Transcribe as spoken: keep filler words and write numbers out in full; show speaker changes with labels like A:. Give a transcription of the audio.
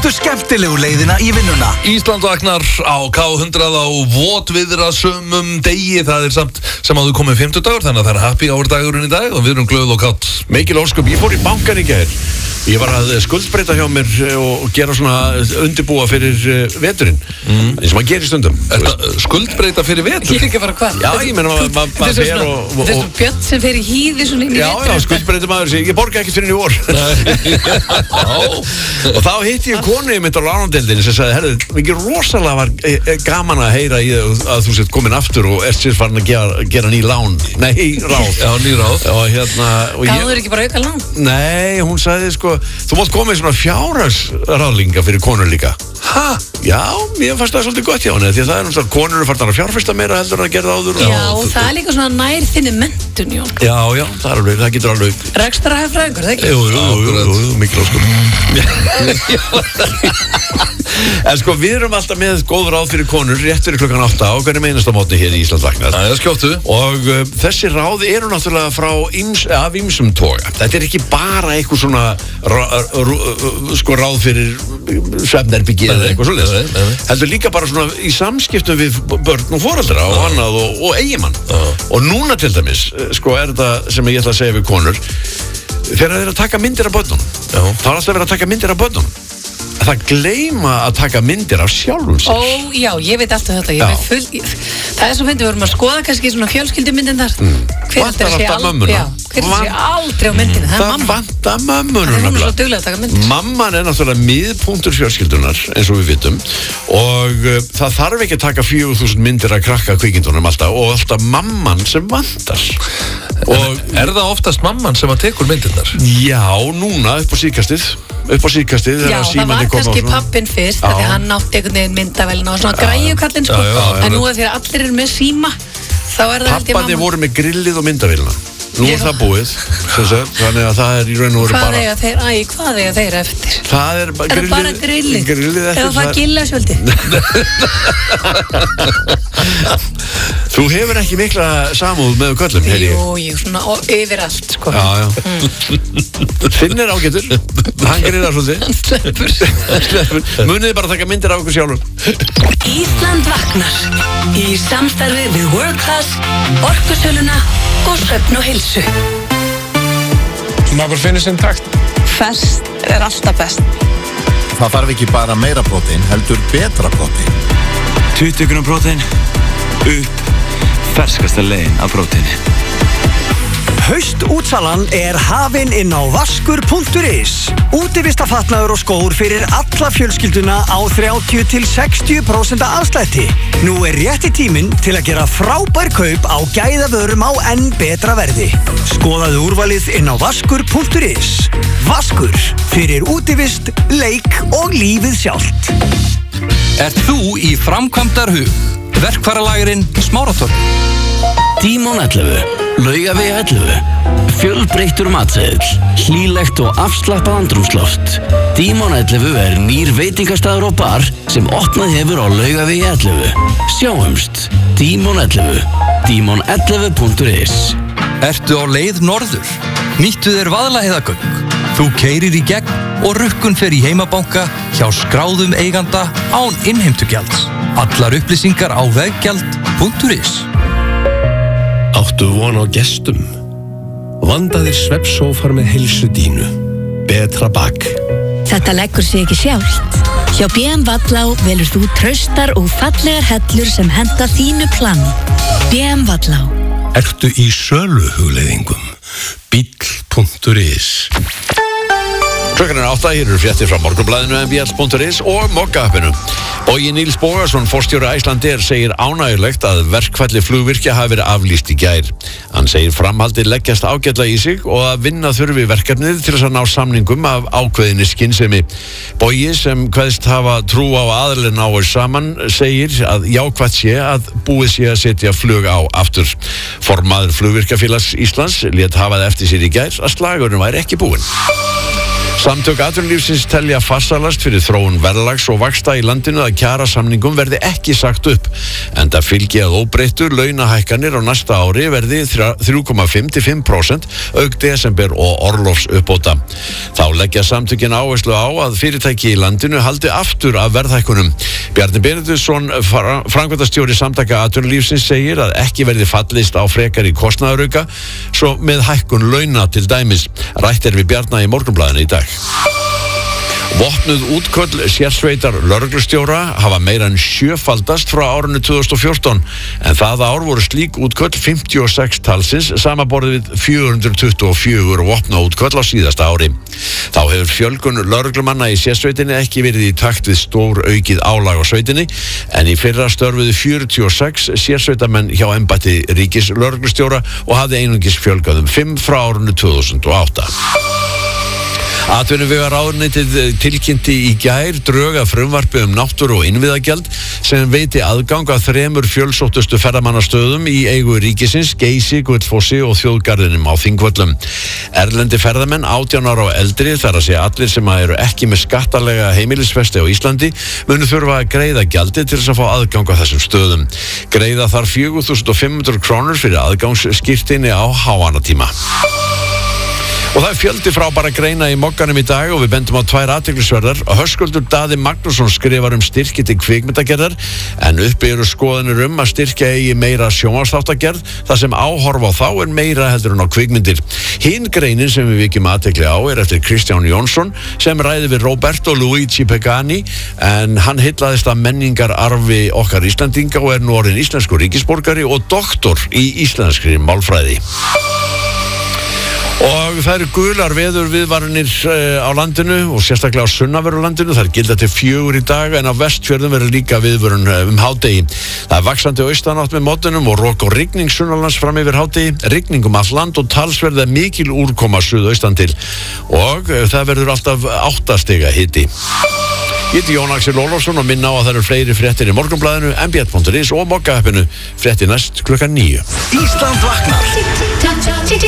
A: Finndu skemmtilegu leiðina í vinnuna.
B: Ísland vaknar á K hundrað á votviðrasömmum degi. Það er samt sem að þú komið fimmtudagur, þannig að það er happy hour dagurinn í dag og við erum glöð og kátt.
C: Mikil ósköp, ég fór í bankan í gær. Ég var að skuldbreyta hjá mér og gera svona undirbúa fyrir veturinn, mm. eins og maður gerir stundum.
B: Þetta skuldbreyta fyrir vetur?
D: Ég er ekki bara hvað?
C: Já, ég meina maður ma ma fer og...
D: Þetta er svona björn sem fer í hýði svona inn í vetur.
C: Já, já, skuldbreyta maður sér, ég borga ekki fyrir í vor. Og þá hitti ég konu í mitt á lánadeildinni sem sagði, herðu, mikið rosalega var gaman að heyra í að þú sett komin aftur og ert sér farin að gera, gera ný lán. Nei, ráð.
B: Já, ný ráð.
C: Og hérna...
D: Gáður ég... ekki bara auka lán?
C: Nei, hún sagði sko, þú mátt koma í svona fjárhagsráðlinga fyrir konur líka.
B: Hæ?
C: Já, mér fannst það svolítið gott hjá henni, því að það er náttúrulega konur er farnar að fjárfesta meira heldur en að gera það áður.
D: Já, og það er líka svona nær þinni menntun, Jón.
C: Já, já, það er alveg, það getur alveg.
D: Rekstrarhagfræðingur, það ekki?
C: Jú, jú, jú, jú, mikil óskum. En sko, við erum alltaf með góð ráð fyrir konur rétt fyrir klukkan átta á hvernig meinasta mótni hér í Ísland vaknar.
B: Það er skjóttu.
C: Og uh, þessi ráð eru náttúrulega frá ims, af ýmsum toga. Þetta er ekki bara eitthvað svona rá, rá, sko ráð fyrir svefnherbyggi eða eitthvað svoleiðis. Heldur líka bara svona í samskiptum við börn og foreldra og annað og, og eiginmann. Og núna til dæmis, sko er þetta sem ég ætla að segja við konur, þegar þeir eru að taka myndir af börnunum, þá er alltaf verið að taka myndir af börnunum. Það gleyma að taka myndir af sjálfum sér.
D: Ó, já, ég veit alltaf þetta. Ég veit full, ég, það er svo fyndið, við vorum að skoða kannski svona fjölskyldumyndin þar. Mm.
C: Vantar alltaf mömmuna.
D: Já, hver er þessi aldrei á myndinu? Það er mamma.
C: Það vantar mömmuna.
D: Það er svo duglega að taka myndir.
C: Mamman er náttúrulega miðpunktur fjölskyldunar, eins og við vitum. Og uh, það þarf ekki að taka fjögur þúsund myndir að krakka kvikindunum alltaf. Og alltaf mamman sem vantar.
B: Og er það oftast mamman sem að tekur myndirnar?
C: Já, núna upp á síðkastið. Upp á síðkastið.
D: Já, það var kannski pappin fyrst, því hann átti einhvern veginn myndavælina og svona græjukallinn, sko.
B: Já, já, já,
D: en nú að þegar allir eru með síma, þá er það held ég mamma.
C: Pappandi voru með grillið og myndavælina. Nú er það búið, þannig að það er í raun og veru bara...
D: Hvað eiga þeir, æ, hvað eiga þeir eftir?
C: Það er bara grillið...
D: Er það bara grillið?
C: Grillið eftir...
D: Eða það gilla svolítið?
C: Þú hefur ekki mikla samúð með köllum, heyri ég.
D: Jú, jú, svona yfirallt, sko.
C: Já, já. Mm. Finn er ágætur, hann gerir það svolítið.
D: Hann sleppur.
C: Sleppur. Muniði bara að taka myndir af okkur sjálfum.
E: Ísland vaknar í samstarfi við World Class, Orkusöluna og Svefn og Heilsu.
F: Maður finnir sinn takt.
G: Ferskt er alltaf best.
H: Það þarf ekki bara meira prótein, heldur betra prótein.
I: tuttugu grömm prótein, upp, ferskasta leiðin af próteini.
A: Haustútsalan er hafin inn á vaskur punktur is. Útivistafatnaður og skór fyrir alla fjölskylduna á þrjátíu til sextíu prósent afslætti. Nú er rétti tíminn til að gera frábær kaup á gæðavörum á enn betra verði. Skoðaðu úrvalið inn á vaskur punktur is. Vaskur fyrir útivist, leik og lífið sjálft.
J: Ert þú í framkvæmdarhug? Verkfæralagurinn Smáratorg.
K: Dímon ellefu, Laugavegi ellefu, fjölbreyttur matseðill, hlýlegt og afslappað andrúmsloft. Dímon ellefu er nýr veitingastaður og bar sem opnað hefur á Laugavegi ellefu. Sjáumst, Dímon ellefu, dímon ellefu punktur is.
J: Ertu á leið norður? Nýttu þér Vaðlaheiðargöng. Þú keyrir í gegn og rukkun fer í heimabanka hjá skráðum eiganda án innheimtugjalds. Allar upplýsingar á veggjald punktur is.
L: Áttu von á gestum? Vandaðir svefnsófar með heilsu dínu. Betra bak.
E: Þetta leggur sig ekki sjálft. Hjá B M Vallá velur þú traustar og fallegar hellur sem henta þínu plani. B M Vallá.
L: Ertu í söluhugleiðingum? Bíll punktur is.
C: Klukkan er átta, hér eru fréttir frá Morgunblaðinu, M B L punktur is og Mokka-appinu. Bogi Níls Bogason, forstjóri Icelandair, segir ánægjulegt að verkfalli flugvirkja hafi verið aflýst í gær. Hann segir framhaldið leggjast ágætlega í sig og að vinna þurfi verkefnið til þess að ná samningum af ákveðinni skynsemi. Bogi, sem kveðst hafa trú á aðilin náir saman, segir að jákvætt sé að búið sé að setja flug á aftur. Formaður Flugvirkjafélags Íslands lét hafa það eftir sér í gær að slagurinn væri ekki búinn. Samtök atvinnulífsins telja farsælast fyrir þróun verðlags og vaxta í landinu að kjarasamningum verði ekki sagt upp, enda fylgi að óbreyttu launahækkanir á næsta ári verði þrjú komma fimm til fimm prósent auk desember og orlofs uppbóta. Þá leggja samtökin áherslu á að fyrirtæki í landinu haldi aftur af verðhækkunum. Bjarni Benediktsson, framkvæmdastjóri Samtaka atvinnulífsins, segir að ekki verði fallist á frekari kostnaðarauka svo með hækkun launa til dæmis. Rætt er við Bjarna í Morgunblaðinu í dag. Vopnuð útköll sérsveitar lögreglustjóra hafa meira en sjöfaldast frá árinu tvö þúsund og fjórtán, en það ár voru slík útköll fimmtíu og sex talsins samanborið við fjögur hundruð tuttugu og fjögur vopna útköll á síðasta ári. Þá hefur fjölgun lögreglumanna í sérsveitinni ekki verið í takt við stór aukið álag á sveitinni, en í fyrra störfuðu fjörutíu og sex sérsveitamenn hjá embætti ríkis lögreglustjóra og hafði einungis fjölgað um fimm frá árinu tvö þúsund og átta. Atvinnuvegaráðuneytið tilkynnti í gær drög að frumvarpi um náttúru- og innviðagjald sem veiti aðgang að þremur fjölsóttustu ferðamannastöðum í eigu ríkisins, Geysi, Gullfossi og þjóðgarðinum á Þingvöllum. Erlendi ferðamenn átján ára og eldri, þar að segja allir sem eru ekki með skattalega heimilisfesti á Íslandi, munu þurfa að greiða gjaldi til þess að fá aðgang að þessum stöðum. Greiða þar fjögur þúsund og fimm hundruð krónur fyrir aðgangsskírteini á háannatíma. Og það er fjöldi frábæra greina í Mogganum í dag og við bendum á tvær athyglisverðar. Höskuldur Daði Magnússon skrifar um styrki til kvikmyndagerðar, en uppi eru skoðanir um að styrkja eigi meira sjónvarpsþáttagerð þar sem áhorf á þá er meira heldur en á kvikmyndir. Hinn greinin sem við vikjum athygli á er eftir Kristján Jónsson sem ræði við Roberto Luigi Pagani, en hann hyllaðist að menningararfi okkar Íslandinga og er nú orðinn íslenskur ríkisborgari og doktor í íslenskri málfræði. Og það eru gular veður viðvaranir á landinu og sérstaklega á sunnanverðu landinu. Það er gilda til fjögur í dag, en á Vestfjörðum verður líka viðvörun um hádegi. Það er vaxandi austanátt með mótunum og rok og rigning sunnanlands fram yfir hádegi, rigning um allt land og talsverð er mikil úrkoma suðaustan til. Og það verður alltaf átta stiga hiti. Ég heiti Jón Axel Ólafsson og minna á að það eru fleiri fréttir í Morgunblaðinu, m b l punktur is og Mogga appinu. Fréttir næst klukkan níu.
A: Ísland vaknar.